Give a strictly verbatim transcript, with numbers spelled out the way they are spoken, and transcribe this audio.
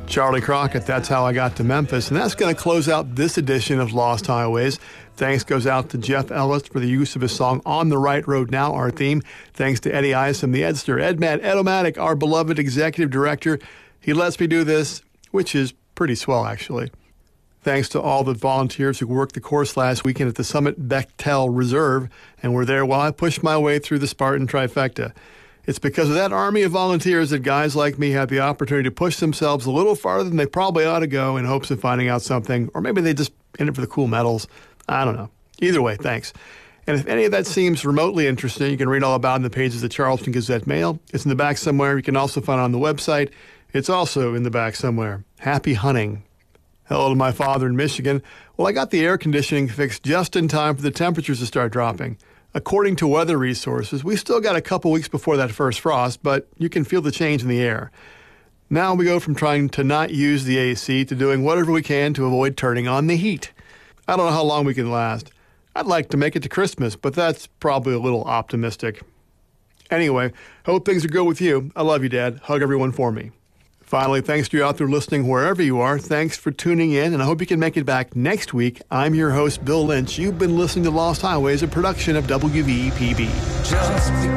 Charlie Crockett, That's How I Got to Memphis. And that's going to close out this edition of Lost Highways. Thanks goes out to Jeff Ellis for the use of his song On the Right Road Now, our theme. Thanks to Eddie Isom, the Edster, Edmat Edomatic, our beloved executive director. He lets me do this, which is pretty swell, actually. Thanks to all the volunteers who worked the course last weekend at the Summit Bechtel Reserve and were there while I pushed my way through the Spartan trifecta. It's because of that army of volunteers that guys like me had the opportunity to push themselves a little farther than they probably ought to go in hopes of finding out something, or maybe they just in it for the cool medals. I don't know. Either way, thanks. And if any of that seems remotely interesting, you can read all about it in the pages of the Charleston Gazette Mail. It's in the back somewhere. You can also find it on the website. It's also in the back somewhere. Happy hunting. Hello to my father in Michigan. Well, I got the air conditioning fixed just in time for the temperatures to start dropping. According to weather resources, we still got a couple weeks before that first frost, but you can feel the change in the air. Now we go from trying to not use the A C to doing whatever we can to avoid turning on the heat. I don't know how long we can last. I'd like to make it to Christmas, but that's probably a little optimistic. Anyway, hope things are good with you. I love you, Dad. Hug everyone for me. Finally, thanks to you out there listening wherever you are. Thanks for tuning in, and I hope you can make it back next week. I'm your host, Bill Lynch. You've been listening to Lost Highways, a production of W V E P B. Just